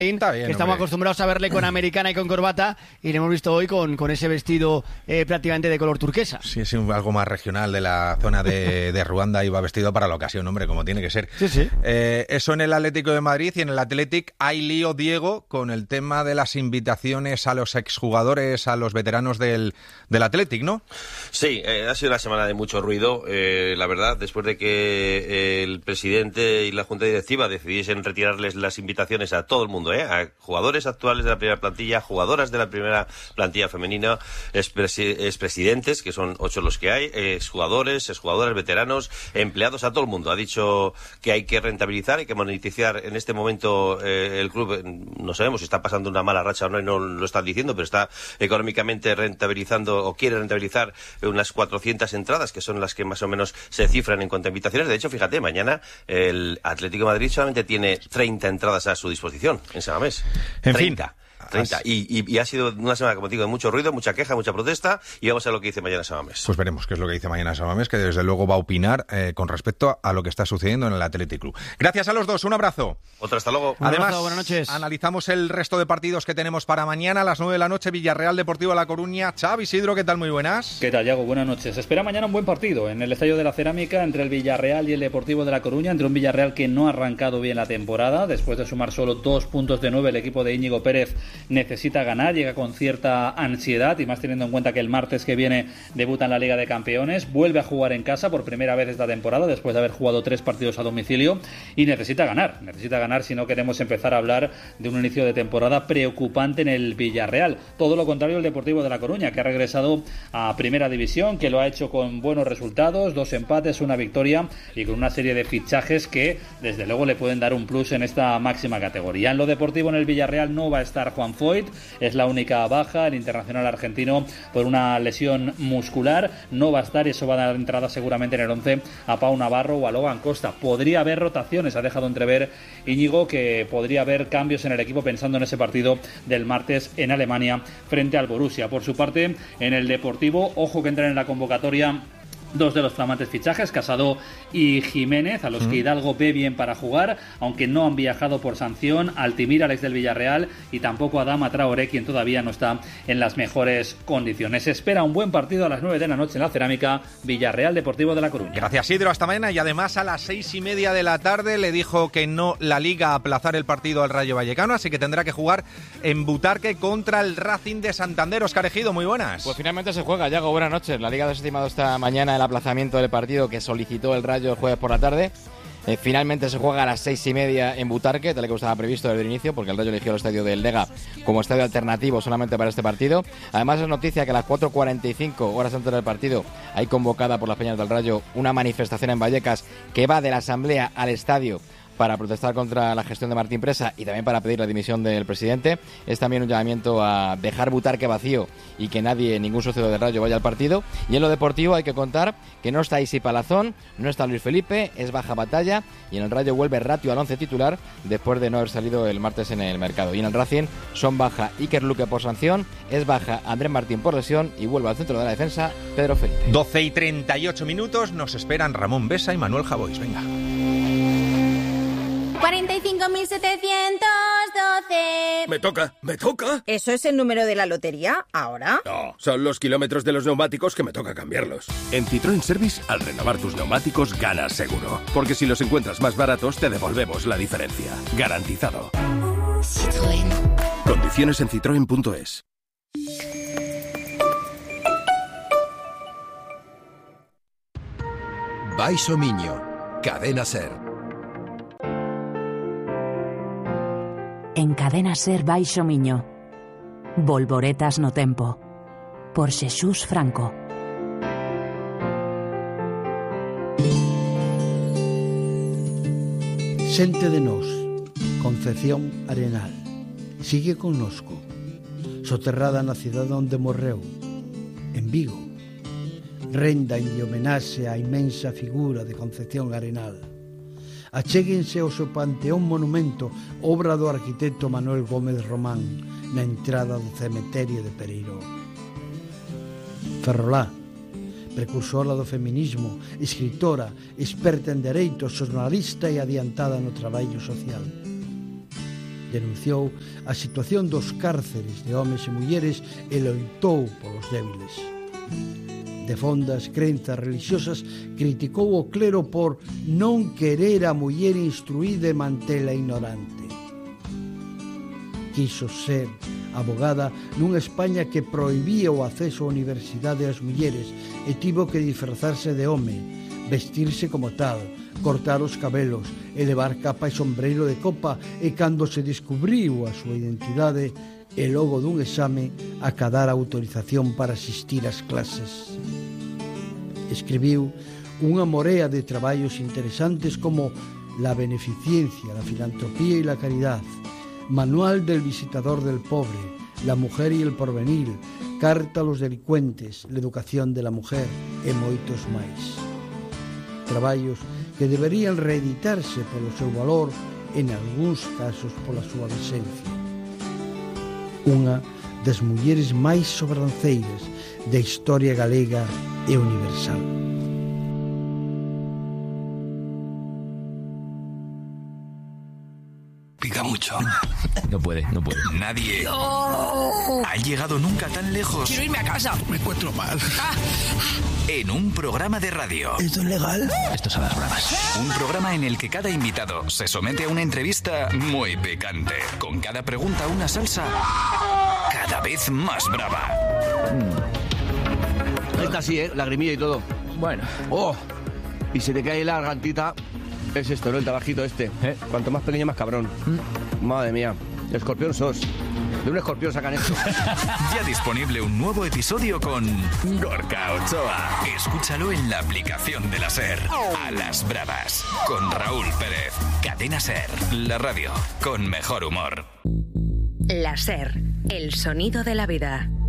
Está bien, que estamos acostumbrados a verle con americana y con corbata, y le hemos visto hoy con ese vestido prácticamente de color turquesa. Sí, es algo más regional de la zona de Ruanda, y va vestido para la ocasión, hombre, como tiene que ser. Sí. Eso en el Atlético de Madrid, y en el Athletic hay lío, Diego, con el tema de las invitaciones a los exjugadores, a los veteranos del Athletic, ¿no? Sí, ha sido una semana de mucho ruido, la verdad, después de que el presidente y la junta directiva decidiesen retirarles las invitaciones a todo el mundo, a jugadores actuales de la primera plantilla, jugadoras de la primera plantilla femenina, expresidentes, que son 8 los que hay, exjugadores, exjugadoras, veteranos, empleados, a todo el mundo. Ha dicho que hay que rentabilizar, hay que monetizar. En este momento el club, no sabemos si está pasando una mala racha o no, y no lo están diciendo, pero está económicamente rentabilizando, o quiere rentabilizar unas 400 entradas, que son las que más o menos se cifran en cuanto a invitaciones. De hecho, fíjate, mañana el Atlético de Madrid solamente tiene 30 entradas a su disposición en San Mamés. En 30. Y ha sido una semana, como digo, de mucho ruido, mucha queja, mucha protesta, y vamos a ver lo que dice mañana San Mamés. Pues veremos qué es lo que dice mañana San Mamés, que desde luego va a opinar con respecto a lo que está sucediendo en el Athletic Club. Gracias a los dos, un abrazo. Otra, hasta luego. Además, buenas noches. Analizamos el resto de partidos que tenemos para mañana a las 9 de la noche, Villarreal Deportivo La Coruña. Xavi, Isidro, ¿qué tal? Muy buenas. ¿Qué tal, Iago? Buenas noches. Se espera mañana un buen partido en el Estadio de la Cerámica entre el Villarreal y el Deportivo de La Coruña, entre un Villarreal que no ha arrancado bien la temporada. Después de sumar solo 2 puntos de 9, el equipo de Íñigo Pérez necesita ganar, llega con cierta ansiedad, y más teniendo en cuenta que el martes que viene debuta en la Liga de Campeones, vuelve a jugar en casa por primera vez esta temporada después de haber jugado 3 partidos a domicilio, y necesita ganar si no queremos empezar a hablar de un inicio de temporada preocupante en el Villarreal. Todo lo contrario el Deportivo de La Coruña, que ha regresado a Primera División, que lo ha hecho con buenos resultados, 2 empates, 1 victoria, y con una serie de fichajes que desde luego le pueden dar un plus en esta máxima categoría. En lo deportivo, en el Villarreal no va a estar Juan Foyt, es la única baja, el internacional argentino, por una lesión muscular, no va a estar, y eso va a dar entrada seguramente en el 11 a Pau Navarro o a Logan Costa. Podría haber rotaciones, ha dejado entrever Íñigo que podría haber cambios en el equipo pensando en ese partido del martes en Alemania frente al Borussia. Por su parte, en el Deportivo, ojo que entran en la convocatoria 2 de los flamantes fichajes, Casado y Jiménez, a los que Hidalgo ve bien para jugar, aunque no han viajado por sanción, Altimira, Alex del Villarreal, y tampoco Adama Traoré, quien todavía no está en las mejores condiciones. Se espera un buen partido a las 9 de la noche en la Cerámica, Villarreal Deportivo de La Coruña. Gracias, Isidro, hasta mañana. Y además a las 6:30 de la tarde le dijo que no la Liga a aplazar el partido al Rayo Vallecano, así que tendrá que jugar en Butarque contra el Racing de Santander. Óscar Ejido, muy buenas. Pues finalmente se juega, Yago, buenas noches. La Liga ha desestimado esta mañana el aplazamiento del partido que solicitó el Rayo el jueves por la tarde. Finalmente se juega a las 6:30 en Butarque, tal y como estaba previsto desde el inicio, porque el Rayo eligió el estadio del Lega como estadio alternativo solamente para este partido. Además es noticia que a las 4:45, horas antes del partido, hay convocada por las Peñas del Rayo una manifestación en Vallecas que va de la asamblea al estadio para protestar contra la gestión de Martín Presa y también para pedir la dimisión del presidente. Es también un llamamiento a dejar Butarque vacío y que nadie, ningún socio del Rayo, vaya al partido. Y en lo deportivo hay que contar que no está Isi Palazón, no está Luis Felipe, es baja Batalla, y en el Rayo vuelve Ratio al 11 titular después de no haber salido el martes en el mercado. Y en el Racing son baja Iker Luque por sanción, es baja Andrés Martín por lesión y vuelve al centro de la defensa Pedro Felipe. 12:38 minutos, nos esperan Ramón Besa y Manuel Javois. Venga. 45.712. Me toca. ¿Eso es el número de la lotería? ¿Ahora? No, son los kilómetros de los neumáticos que me toca cambiarlos. En Citroën Service, al renovar tus neumáticos, ganas seguro. Porque si los encuentras más baratos, te devolvemos la diferencia. Garantizado. Citroën. Condiciones en citroen.es. Baixo Miño, Cadena Ser. En Cadena Ser Baixo Miño, Volvoretas no tempo, por Xesús Franco. Xente de nós, Concepción Arenal, sigue connosco, soterrada na cidade onde morreu, en Vigo. Renda en homenaxe á inmensa figura de Concepción Arenal. Achéguense ao seu panteón monumento, obra do arquitecto Manuel Gómez Román, na entrada do cemiterio de Pereiró. Ferrolá, precursora do feminismo, escritora, experta en dereitos, xornalista e adiantada no traballo social. Denunciou a situación dos cárceres de homes e mulleres e loitou polos débiles. De fondas crenzas religiosas, criticou o clero por non querer a muller instruída e mantela ignorante. Quiso ser abogada nunha España que prohibía o acceso á universidade ás mulleres e tivo que disfrazarse de home, vestirse como tal, cortar os cabelos e levar capa e sombreiro de copa, e cando se descubriu a súa identidade e logo dun exame acadar a autorización para asistir ás clases. Escribiu unha morea de traballos interesantes como La beneficencia, la filantropía y la caridad, Manual del visitador del pobre, La mujer y el porvenir, Carta a los delincuentes, La educación de la mujer e moitos máis. Traballos que deberían reeditarse polo seu valor, en algúns casos pola súa vixencia. Unha das mulleres máis sobranceiras da historia galega e universal. Pica mucho. No puede. Nadie ha llegado nunca tan lejos. Quiero irme a casa. Me encuentro mal. En un programa de radio. ¿Esto es legal? Esto es a las bravas. Un programa en el que cada invitado se somete a una entrevista muy picante. Con cada pregunta una salsa cada vez más brava. Esta sí, lagrimilla y todo. Bueno. ¡Oh! Y se te cae la gargantita. Es esto, ¿no? El tabajito este. Cuanto más pequeño, más cabrón. Madre mía. Escorpión sos. De un escorpión sacan esto. Ya disponible un nuevo episodio con Gorka Ochoa. Escúchalo en la aplicación de la SER. A las bravas. Con Raúl Pérez. Cadena SER. La radio con mejor humor. La SER. El sonido de la vida.